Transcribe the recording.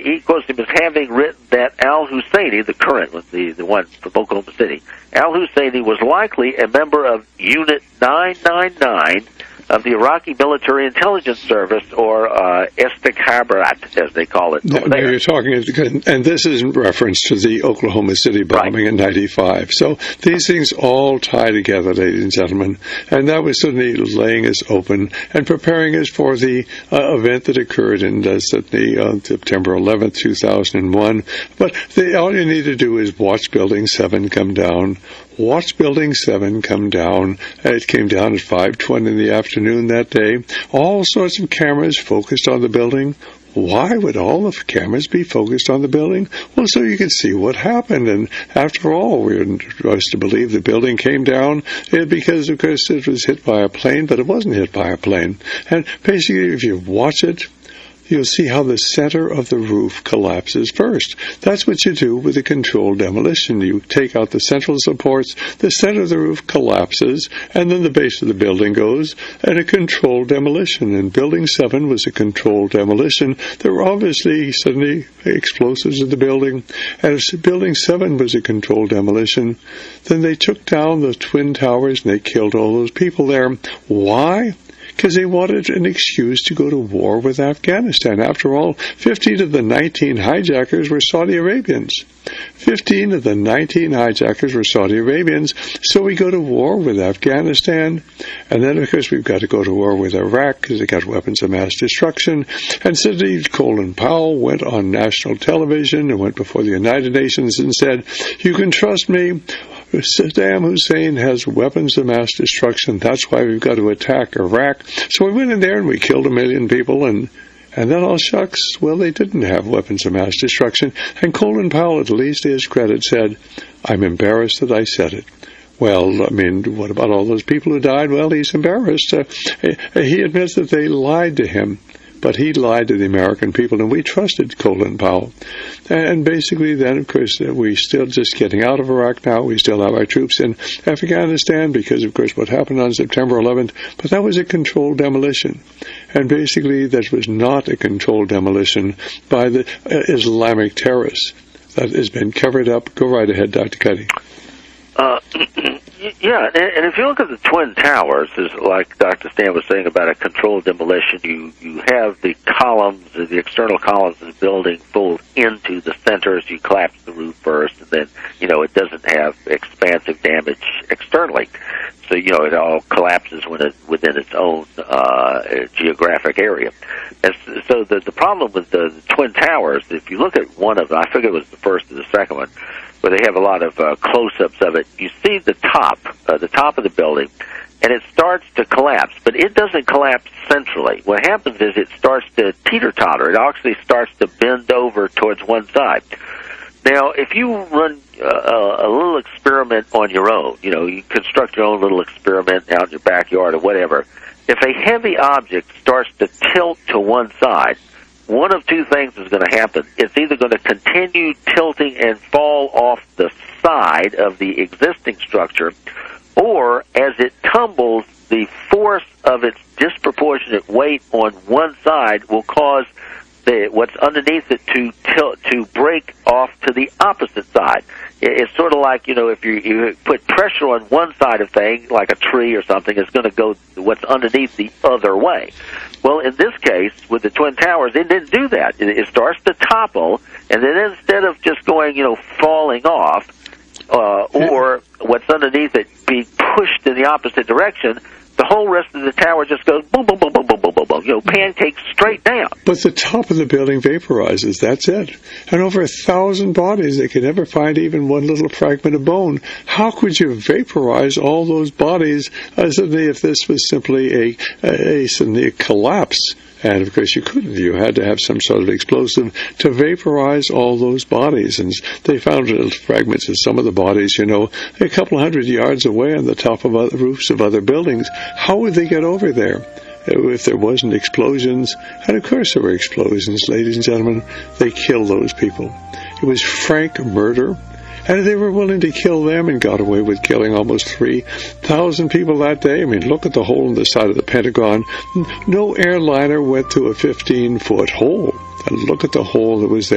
he quotes him as having written that al-Husseini, the current one, the one from Oklahoma City, al-Husseini was likely a member of Unit 999 of the Iraqi Military Intelligence Service, or Istikhabarat, as they call it. Now you're talking, and this is in reference to the Oklahoma City bombing in '95. So these things all tie together, ladies and gentlemen, and that was certainly laying us open and preparing us for the event that occurred in Sydney on September 11th, 2001. But all you need to do is watch Building 7 come down. Watch Building 7 come down. It came down at 5:20 in the afternoon that day. All sorts of cameras focused on the building. Why would all the cameras be focused on the building? Well, so you can see what happened. And after all, we were supposed to believe the building came down because, of course, it was hit by a plane, but it wasn't hit by a plane. And basically, if you watch it, you'll see how the center of the roof collapses first. That's what you do with a controlled demolition. You take out the central supports, the center of the roof collapses, and then the base of the building goes, and a controlled demolition. And Building 7 was a controlled demolition. There were obviously suddenly explosives in the building, and if Building 7 was a controlled demolition, then they took down the Twin Towers and they killed all those people there. Why? Because they wanted an excuse to go to war with Afghanistan. After all, 15 of the 19 hijackers were Saudi Arabians. 15 of the 19 hijackers were Saudi Arabians. So we go to war with Afghanistan. And then, of course, we've got to go to war with Iraq because they got weapons of mass destruction. And Sidney Colin Powell went on national television and went before the United Nations and said, "You can trust me. Saddam Hussein has weapons of mass destruction. That's why we've got to attack Iraq." So we went in there and we killed 1 million people, and then all shucks, well, they didn't have weapons of mass destruction. And Colin Powell, at least to his credit, said, "I'm embarrassed that I said it." Well, I mean, what about all those people who died? Well, he's embarrassed. He admits that they lied to him. But he lied to the American people, and we trusted Colin Powell. And basically then, of course, we're still just getting out of Iraq now. We still have our troops in Afghanistan because, of course, what happened on September 11th. But that was a controlled demolition. And basically that was not a controlled demolition by the Islamic terrorists. That has been covered up. Go right ahead, Dr. Cuddy. Yeah, and if you look at the Twin Towers, is like Dr. Stan was saying about a controlled demolition, you have the columns, the external columns of the building fold into the centers. You collapse the roof first, and then, it doesn't have expansive damage externally. So, it all collapses within its own geographic area. And so the problem with the Twin Towers, if you look at one of them, I forget it was the first or the second one, where they have a lot of close-ups of it, you see the top of the building, and it starts to collapse, but it doesn't collapse centrally. What happens is it starts to teeter-totter. It actually starts to bend over towards one side. Now, if you run a little experiment on your own, you construct your own little experiment out in your backyard or whatever, if a heavy object starts to tilt to one side, one of two things is going to happen. It's either going to continue tilting and fall off the side of the existing structure, or as it tumbles, the force of its disproportionate weight on one side will cause what's underneath it to tilt, to break off to the opposite side. It's sort of like, if you put pressure on one side of things, like a tree or something, it's going to go what's underneath the other way. Well, in this case, with the Twin Towers, it didn't do that. It starts to topple, and then instead of just going, falling off, or what's underneath it being pushed in the opposite direction, the whole rest of the tower just goes boom, boom, boom, boom, boom, boom, boom, boom, pancakes straight down. But the top of the building vaporizes, that's it. And over 1,000 bodies, they could never find even one little fragment of bone. How could you vaporize all those bodies if this was simply a collapse? And, of course, you couldn't. You had to have some sort of explosive to vaporize all those bodies. And they found little fragments of some of the bodies, a couple hundred yards away on the top of other roofs of other buildings. How would they get over there if there wasn't explosions? And, of course, there were explosions, ladies and gentlemen. They killed those people. It was frank murder. And they were willing to kill them and got away with killing almost 3,000 people that day. I mean, look at the hole in the side of the Pentagon. No airliner went through a 15-foot hole. And look at the hole that was there.